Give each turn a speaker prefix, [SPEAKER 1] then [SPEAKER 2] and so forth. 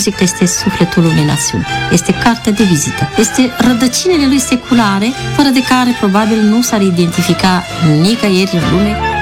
[SPEAKER 1] zic că este sufletul unei națiuni. Este cartea de vizită. Este rădăcinile lui seculare, fără de care probabil nu s-ar identifica nicăieri în lume